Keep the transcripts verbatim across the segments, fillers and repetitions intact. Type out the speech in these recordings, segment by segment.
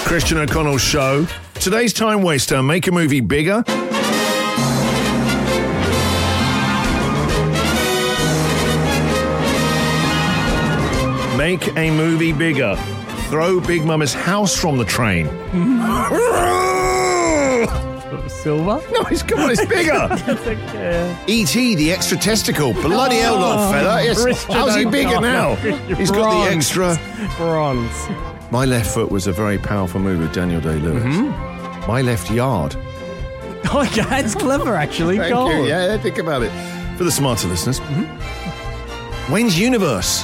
Christian O'Connell Show. Today's time waster, make a movie bigger. Make a movie bigger. Throw Big Mama's house from the train. Silver? No, it's, come on, it's bigger. Okay. E T, the extra testicle. Bloody hell, little fella. Yes. Christian How's he bigger O'Connell. now? He's got the Bronze. extra. Bronze. My Left Foot was a very powerful movie with Daniel Day-Lewis. Mm-hmm. My Left Yard. Oh, yeah, that's clever, actually. Thank Gold. you. Yeah, think about it. For the smarter listeners. Mm-hmm. Wayne's Universe.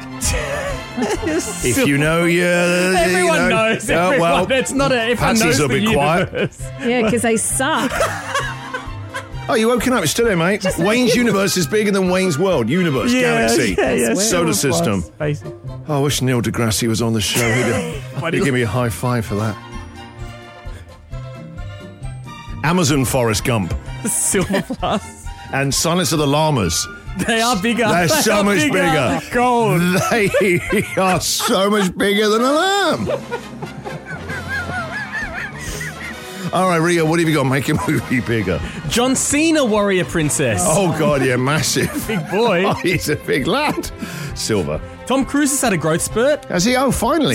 If you know, yeah, Everyone you know, knows. Yeah, Everyone. well, It's not a. Everyone Patsy's knows a the bit quiet. universe. Yeah, because they suck. Oh, you woken up. It's still there, mate. Wayne's Universe is bigger than Wayne's World. Universe, Yeah, galaxy, yeah, yeah. solar Silver system. plus, basically. Oh, I wish Neil deGrasse was on the show. He'd, he'd give me a high five for that. Amazon Forrest Gump Silver plus. and Silence of the Llamas. They are bigger. They're They so are much bigger. Gold. They are so much bigger than a lamb. All right, Rio, what have you got? Make a movie bigger. John Cena, Warrior Princess. Oh, God, yeah, massive. Big boy. Oh, he's a big lad. Silver. Tom Cruise has had a growth spurt. Has he? Oh, finally.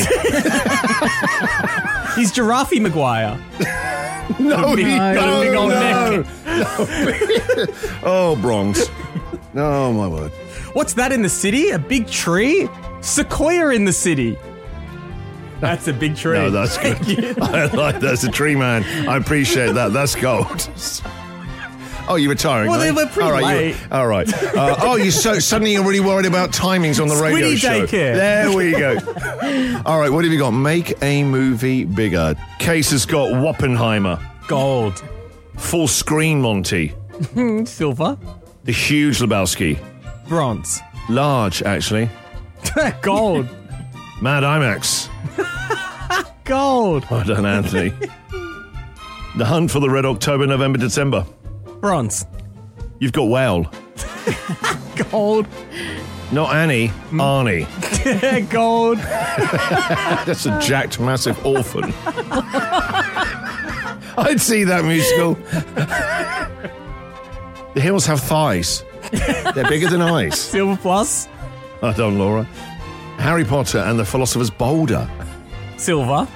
He's Giraffe Maguire. No, big- he, got a no, big old no, neck. no. Oh, Bronx. Oh, my word. What's that in the city? A big tree? Sequoia in the city. That's a big tree. No, that's good. I like that's a tree man. I appreciate that. That's gold. Oh, you're retiring. Well, eh? they were pretty all right, late. you- All right. Uh, oh, you so suddenly you're really worried about timings on the radio Squiddy show. daycare. There we go. All right, what have you got? Make a movie bigger. Case has got Woppenheimer. Gold. Full screen Monty. Silver. The huge Lebowski. Bronze. Large, actually. Gold. Mad IMAX. Gold. Well done, Anthony. The Hunt for the Red October, November, December. Bronze. You've got Whale. Gold. Not Annie, Arnie. Gold. That's a jacked, massive orphan. I'd see that musical. The hills have thighs. They're bigger than eyes. Silver plus. I don't, Laura. Harry Potter and the Philosopher's Boulder. Silver.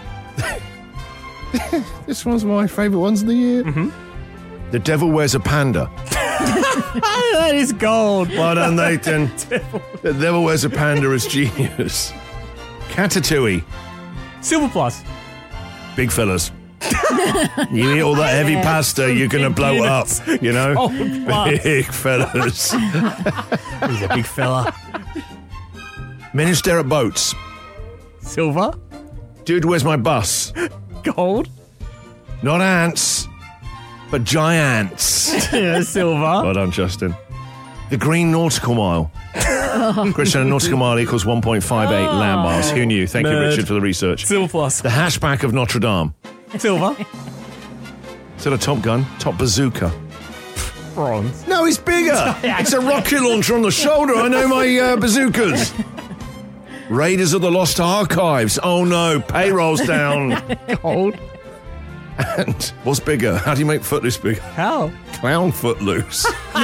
This one's my favourite ones of the year. Mm-hmm. The Devil Wears a Panda. That is gold. Well done, Nathan. The Devil Wears a Panda is genius. Catatouille. Silver plus. Big fellas. You eat all that heavy pasta, you're going to blow units. up, you know? Gold plus. Big fellas. He's a big fella. Men who stare at boats. Silver. Dude, where's my bus? Gold. Not ants, but giants. Yeah, silver. Well done, Justin. The Green Nautical Mile. Christian, a nautical mile equals one point five eight land miles. Who knew? Thank you, Nerd. Richard, for the research. Silver plus. The Hatchback of Notre Dame. Silver. Is that a Top Gun? Top Bazooka. Bronze. No, it's bigger. It's a rocket launcher on the shoulder. I know my uh, bazookas. Raiders of the Lost Archives. Oh no, payroll's down. Gold. And what's bigger? How do you make Footloose bigger? How? Clown Footloose.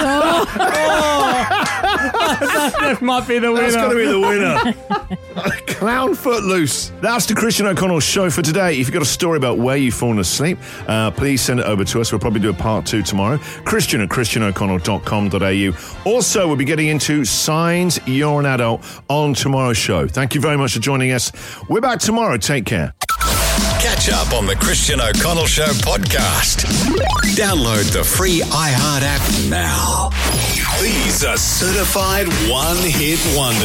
That might be the winner. That's going to be the winner. Clown Footloose. That's the Christian O'Connell Show for today. If you've got a story about where you've fallen asleep, uh, please send it over to us. We'll probably do a part two tomorrow. Christian at christian o'connell dot com dot a u. Also, we'll be getting into Signs You're an Adult on tomorrow's show. Thank you very much for joining us. We're back tomorrow. Take care. Catch up on the Christian O'Connell Show podcast. Download the free iHeart app now. These are certified one-hit wonders.